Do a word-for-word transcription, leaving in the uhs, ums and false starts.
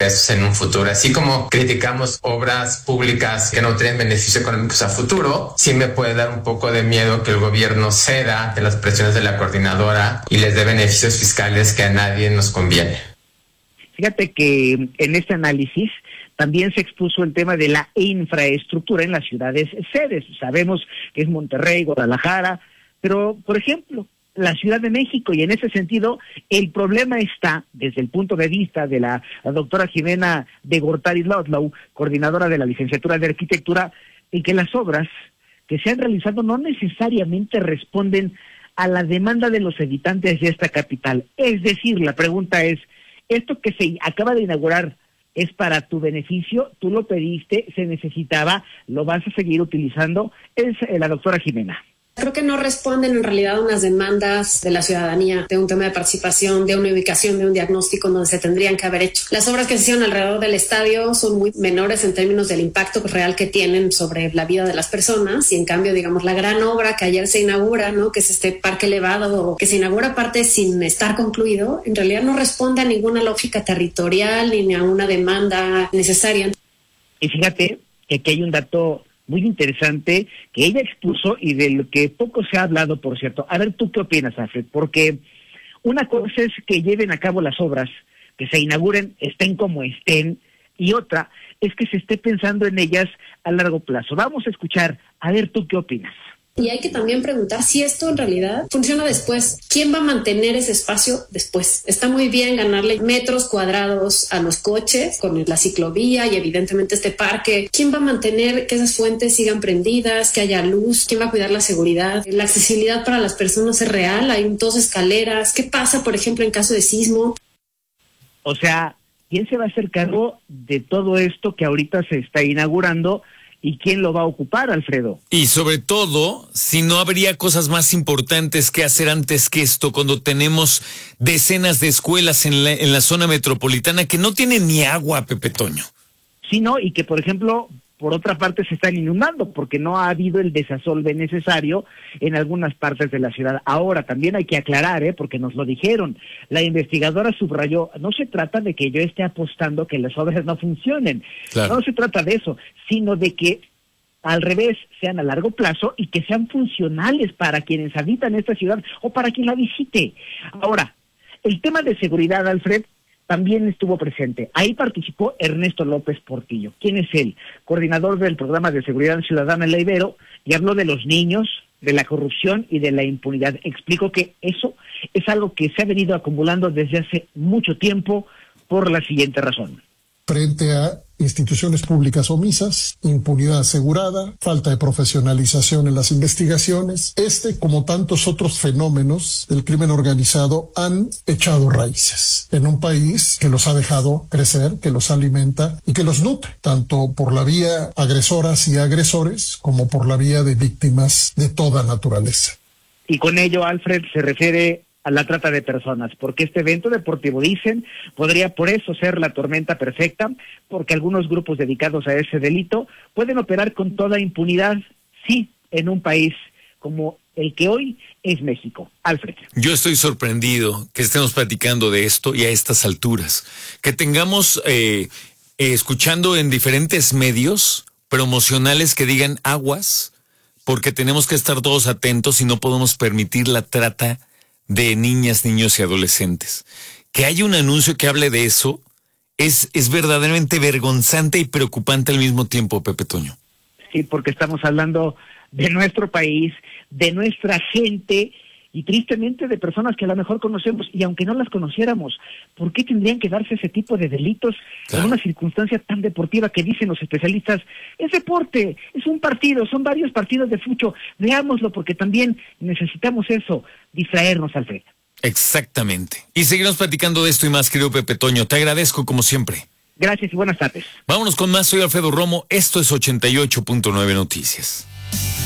pesos en un futuro. Así como criticamos obras públicas que no tienen beneficios económicos a futuro, sí me puede dar un poco de miedo que el gobierno ceda ante las presiones de la coordinadora y les dé beneficios fiscales que a nadie nos conviene. Fíjate que en este análisis también se expuso el tema de la infraestructura en las ciudades sedes. Sabemos que es Monterrey, Guadalajara, pero, por ejemplo, la Ciudad de México, y en ese sentido, el problema está, desde el punto de vista de la, la doctora Jimena de Gortari Ludlow, coordinadora de la licenciatura de Arquitectura, en que las obras que se han realizado no necesariamente responden a la demanda de los habitantes de esta capital. Es decir, la pregunta es, ¿esto que se acaba de inaugurar es para tu beneficio? ¿Tú lo pediste? ¿Se necesitaba? ¿Lo vas a seguir utilizando? Es eh, la doctora Jimena. Creo que no responden en realidad a unas demandas de la ciudadanía, de un tema de participación, de una ubicación, de un diagnóstico donde se tendrían que haber hecho. Las obras que se hicieron alrededor del estadio son muy menores en términos del impacto real que tienen sobre la vida de las personas, y en cambio, digamos, la gran obra que ayer se inaugura, ¿no?, que es este parque elevado, que se inaugura aparte sin estar concluido, en realidad no responde a ninguna lógica territorial ni a una demanda necesaria. Y fíjate que aquí hay un dato muy interesante que ella expuso y de lo que poco se ha hablado, por cierto. A ver, ¿tú qué opinas, Alfred? Porque una cosa es que lleven a cabo las obras, que se inauguren, estén como estén, y otra es que se esté pensando en ellas a largo plazo. Vamos a escuchar, a ver, ¿tú qué opinas? Y hay que también preguntar si esto en realidad funciona después. ¿Quién va a mantener ese espacio después? Está muy bien ganarle metros cuadrados a los coches con la ciclovía y evidentemente este parque. ¿Quién va a mantener que esas fuentes sigan prendidas, que haya luz? ¿Quién va a cuidar la seguridad? La accesibilidad para las personas es real. Hay dos escaleras. ¿Qué pasa, por ejemplo, en caso de sismo? O sea, ¿quién se va a hacer cargo de todo esto que ahorita se está inaugurando? ¿Y quién lo va a ocupar, Alfredo? Y sobre todo, si no habría cosas más importantes que hacer antes que esto, cuando tenemos decenas de escuelas en la, en la zona metropolitana que no tienen ni agua, Pepe Toño. Sí, no, y que, por ejemplo, por otra parte se están inundando porque no ha habido el desasolve necesario en algunas partes de la ciudad. Ahora, también hay que aclarar, ¿eh? Porque nos lo dijeron. La investigadora subrayó, no se trata de que yo esté apostando que las obras no funcionen. Claro. No se trata de eso, sino de que al revés, sean a largo plazo y que sean funcionales para quienes habitan esta ciudad o para quien la visite. Ahora, el tema de seguridad, Alfred, también estuvo presente. Ahí participó Ernesto López Portillo. ¿Quién es él? Coordinador del Programa de Seguridad Ciudadana en la Ibero, y habló de los niños, de la corrupción y de la impunidad. Explicó que eso es algo que se ha venido acumulando desde hace mucho tiempo por la siguiente razón. Frente a instituciones públicas omisas, impunidad asegurada, falta de profesionalización en las investigaciones, este, como tantos otros fenómenos del crimen organizado, han echado raíces en un país que los ha dejado crecer, que los alimenta y que los nutre, tanto por la vía agresoras y agresores como por la vía de víctimas de toda naturaleza. Y con ello, Alfred, se refiere a la trata de personas, porque este evento deportivo, dicen, podría por eso ser la tormenta perfecta, porque algunos grupos dedicados a ese delito pueden operar con toda impunidad, sí, en un país como el que hoy es México. Alfred. Yo estoy sorprendido que estemos platicando de esto y a estas alturas, que tengamos eh, eh, escuchando en diferentes medios promocionales que digan aguas, porque tenemos que estar todos atentos y no podemos permitir la trata de niñas, niños y adolescentes. Que haya un anuncio que hable de eso es, es verdaderamente vergonzante y preocupante al mismo tiempo, Pepe Toño. Sí, porque estamos hablando de nuestro país, de nuestra gente y tristemente de personas que a lo mejor conocemos, y aunque no las conociéramos, ¿por qué tendrían que darse ese tipo de delitos claro. en una circunstancia tan deportiva que dicen los especialistas? Es deporte, es un partido, son varios partidos de fucho, veámoslo porque también necesitamos eso, distraernos, Alfred. Exactamente. Y seguiremos platicando de esto y más, querido Pepe Toño. Te agradezco como siempre. Gracias y buenas tardes. Vámonos con más, soy Alfredo Romo, esto es ochenta y ocho punto nueve Noticias.